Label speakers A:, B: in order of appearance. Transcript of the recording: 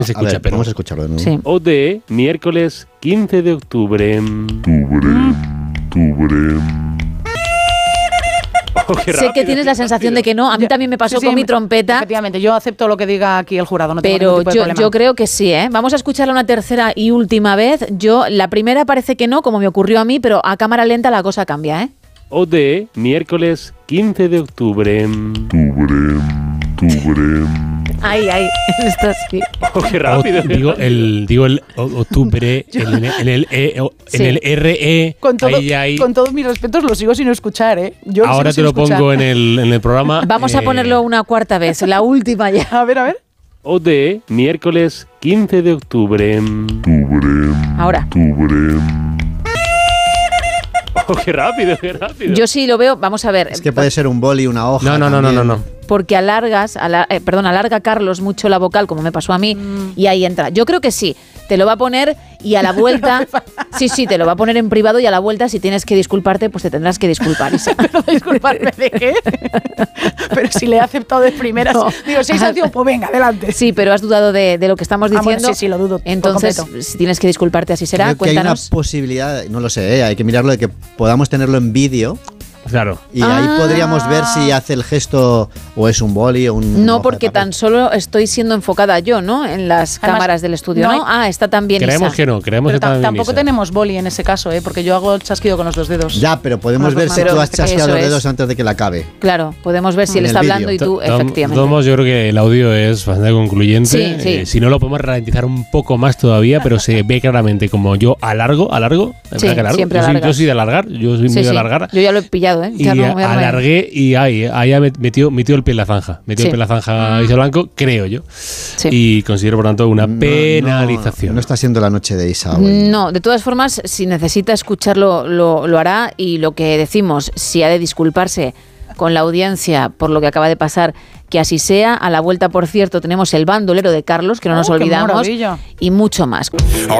A: Se escucha, pero
B: vamos a escucharlo de nuevo.
C: Sí.
D: ODE, miércoles 15 de octubre. Oh, qué
C: Sé
D: rápido,
C: que tienes
D: qué
C: la sensación
D: rápido.
C: de que no. A mí también me pasó
E: Sí,
C: con mi trompeta.
E: Efectivamente, yo acepto lo que diga aquí el jurado, no tengo
C: Pero
E: ningún tipo de problema.
C: yo creo que sí, ¿eh? Vamos a escucharla una tercera y última vez. La primera parece que no, como me ocurrió a mí, pero a cámara lenta la cosa cambia, ¿eh?
D: ODE, miércoles 15 de octubre.
C: Ahí, está así.
D: Oh, qué rápido.
A: Digo el octubre, en el RE.
E: Con
A: ahí.
E: con todos mis respetos lo sigo sin escuchar, ¿eh? Yo
A: Ahora te
E: sigo
A: lo
E: sin escuchar.
A: pongo en el programa.
C: Vamos a ponerlo una cuarta vez, la última ya.
E: A ver.
D: ODE, miércoles 15 de octubre.
C: Ahora.
D: Oh, qué rápido, qué rápido.
C: Yo sí lo veo, vamos a ver.
B: Es que puede ser un boli, una hoja.
A: No.
C: Porque alarga Carlos mucho la vocal, como me pasó a mí, y ahí entra. Yo creo que sí, te lo va a poner y a la vuelta, sí, te lo va a poner en privado y a la vuelta si tienes que disculparte, pues te tendrás que disculpar.
E: Pero disculparme, ¿de qué? Pero si le he aceptado de primeras.
C: No.
E: Digo, si hay sanción, pues venga, adelante.
C: Sí, pero has dudado de lo que estamos diciendo.
E: Bueno, sí, lo dudo.
C: Entonces,
E: por completo.
C: si tienes que disculparte, así será.
B: Creo que hay una
C: Cuéntanos.
B: posibilidad, no lo sé, hay que mirarlo, de que podamos tenerlo en vídeo.
A: Claro.
B: Y ahí podríamos ver si hace el gesto o es un boli o un...
C: No, porque tan solo estoy siendo enfocada yo, ¿no? En las
E: Además,
C: cámaras del estudio,
E: no
C: ¿no? Está también
A: Creemos
C: Isa.
A: que no, creemos
E: Pero
A: que también
E: tampoco
A: Isa.
E: tenemos boli en ese caso, porque yo hago el chasquido con los dos dedos.
B: Ya, pero podemos ver si
C: pero
B: tú has chasqueado
C: eso
B: los
C: es.
B: dedos antes de que la acabe.
C: Claro, podemos ver si él
B: En
C: está
B: el
C: hablando y
B: vídeo.
C: tú, efectivamente.
A: Tomos, yo creo que el audio es bastante concluyente.
C: Sí.
A: Si no, lo podemos ralentizar un poco más todavía, pero se ve claramente como yo alargo.
C: Sí, siempre
A: yo
C: alargas.
A: soy de alargar, yo soy muy de alargar.
C: Yo ya lo he pillado, ¿eh?
A: Y
C: Ya no me arma.
A: alargué y ahí metió el pie en la zanja. Metió
C: Sí.
A: el pie en la zanja Isa Blanco, creo yo.
C: Sí.
A: Y considero, por tanto, una penalización.
B: No está siendo la noche de Isa hoy.
C: No, de todas formas, si necesita escucharlo, lo hará. Y lo que decimos, si ha de disculparse con la audiencia por lo que acaba de pasar, que así sea. A la vuelta, por cierto, tenemos el bandolero de Carlos, que no nos
E: qué
C: olvidamos,
E: maravilla.
C: y mucho más.